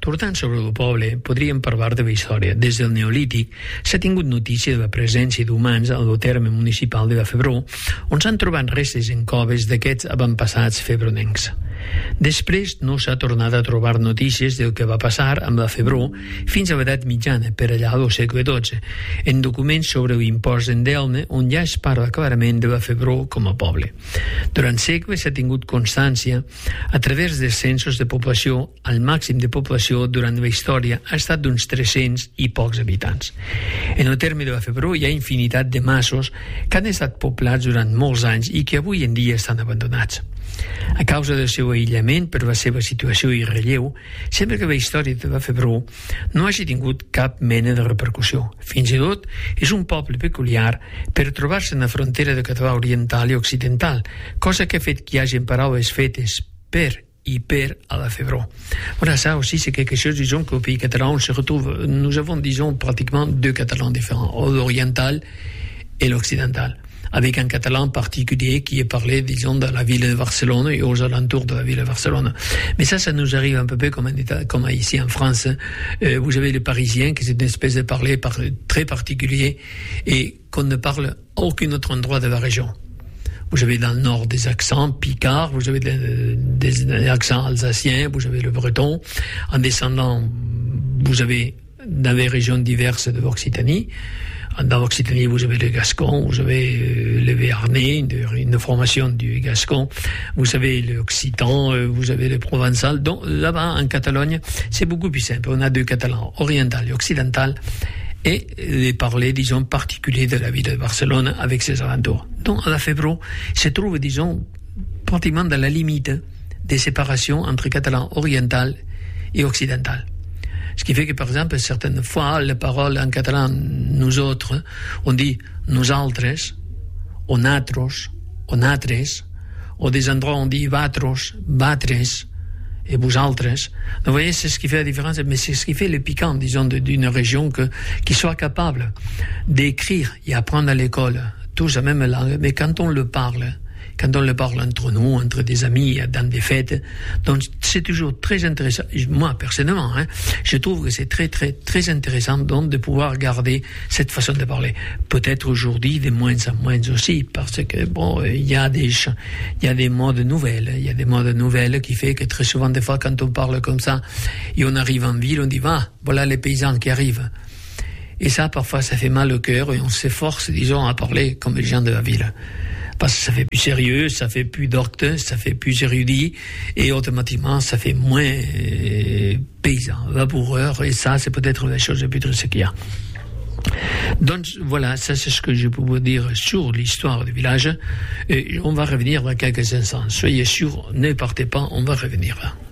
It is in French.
Tornant sobre el poble, podríem parlar de la història. Des del Neolític s'ha tingut notícia de la presència d'humans al terme municipal de la Febró, on s'han trobat restes en coves d'aquests avantpassats febronencs. Després no s'ha tornat a trobar notícies del que va passar amb la Febró fins a l'edat mitjana, per allà al segle XII, en documents sobre l'impost en Delne, on ja es parla clarament de la Febró com a poble. Durant segles s'ha tingut constància a través dels censos de població. El màxim de població durant la història ha estat d'uns 300 i pocs habitants. En el terme de la Febró hi ha infinitat de masos que han estat poblats durant molts anys i que avui en dia estan abandonats. A causa del seu aïllament per la seva situació i relleu, sembla que la història de la Febró no hagi tingut cap mena de repercussió. Fins i tot és un poble peculiar per trobar-se en la frontera de català oriental i occidental, cosa que ha fet que hi hagi paraules fetes per à la Febró. Voilà, ça aussi, c'est quelque chose, disons, qu'au pays catalan, on se retrouve, nous avons, disons, pratiquement deux catalans différents, l'oriental et l'occidental, avec un catalan particulier qui est parlé, disons, dans la ville de Barcelone et aux alentours de la ville de Barcelone. Mais ça nous arrive un peu comme ici en France. Vous avez le parisien, qui est une espèce de parler très particulier et qu'on ne parle à aucun autre endroit de la région. Vous avez dans le nord des accents picards, vous avez des accents alsaciens, vous avez le breton. En descendant, vous avez dans les régions diverses de l'Occitanie. Dans l'Occitanie, vous avez le gascon, vous avez le béarnais, une formation du gascon, vous avez l'occitan, vous avez le provençal. Donc là-bas, en Catalogne, c'est beaucoup plus simple. On a deux catalans, oriental et occidental, et les parlers, disons, particuliers de la ville de Barcelone avec ses alentours. Donc, à la Febró se trouve, disons, pratiquement dans la limite des séparations entre catalan oriental et occidental. Ce qui fait que, par exemple, certaines fois, les paroles en catalan, nous autres, on dit nosaltres, o natros, o natres, ou des endroits on dit vatros, batres, et vosaltres. Vous voyez, c'est ce qui fait la différence, mais c'est ce qui fait le piquant, disons, d'une région qui soit capable d'écrire et apprendre à l'école tous la même langue, mais quand on le parle entre nous, entre des amis, dans des fêtes, donc c'est toujours très intéressant. Moi, personnellement, je trouve que c'est très, très, très intéressant donc de pouvoir garder cette façon de parler. Peut-être aujourd'hui de moins en moins aussi, parce que bon, il y a des modes nouvelles, qui fait que très souvent, des fois, quand on parle comme ça, et on arrive en ville, on dit, voilà les paysans qui arrivent. Et ça, parfois, ça fait mal au cœur, et on s'efforce, disons, à parler comme les gens de la ville. Parce que ça fait plus sérieux, ça fait plus docte, ça fait plus érudit, et automatiquement, ça fait moins paysan, laboureur, et ça, c'est peut-être la chose la plus triste qu'il y a. Donc voilà, ça c'est ce que je peux vous dire sur l'histoire du village, et on va revenir dans quelques instants. Soyez sûrs, ne partez pas, on va revenir là.